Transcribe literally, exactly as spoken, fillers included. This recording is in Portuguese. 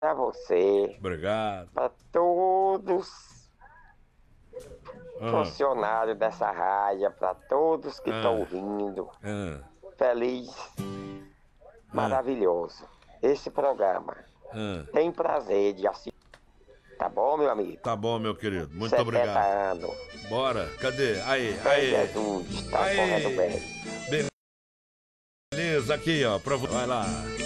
Pra você, Obrigado. pra todos Ah, funcionários dessa rádio, pra todos que estão ah, ouvindo. ah, Feliz, ah, maravilhoso. Esse programa ah. tem prazer de assistir. Tá bom, meu amigo? Tá bom, meu querido. Muito setenta obrigado. anos. Bora. Cadê? Aí, Fé em aí. Jesus, tá correndo Aí. bem. Beleza, aqui, ó. Pra... vo- Vai lá.